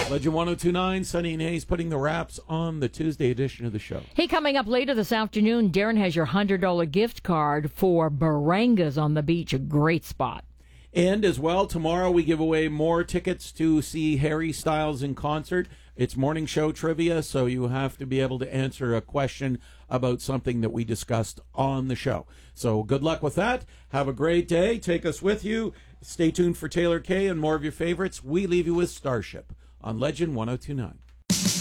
Legend 1029, Sunny and Hayes putting the wraps on the Tuesday edition of the show. Hey, coming up later this afternoon, Darren has your $100 gift card for Barangas on the Beach, a great spot. And as well, tomorrow we give away more tickets to see Harry Styles in concert. It's morning show trivia, so you have to be able to answer a question about something that we discussed on the show. So good luck with that. Have a great day. Take us with you. Stay tuned for Taylor Kay and more of your favorites. We leave you with Starship on Legend 1029.